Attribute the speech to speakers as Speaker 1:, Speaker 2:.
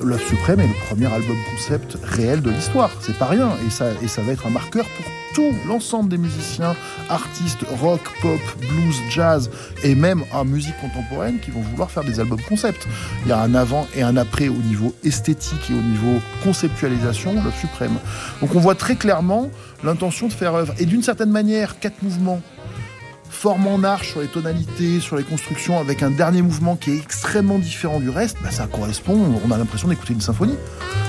Speaker 1: Love Supreme est le premier album concept réel de l'histoire. C'est pas rien. Et ça va être un marqueur pour tout l'ensemble des musiciens, artistes, rock, pop, blues, jazz et même en musique contemporaine qui vont vouloir faire des albums concept. Il y a un avant et un après au niveau esthétique et au niveau conceptualisation, Love Supreme. Donc on voit très clairement l'intention de faire œuvre. Et d'une certaine manière, 4 mouvements forme en arche sur les tonalités, sur les constructions, avec un dernier mouvement qui est extrêmement différent du reste, ça correspond, on a l'impression d'écouter une symphonie.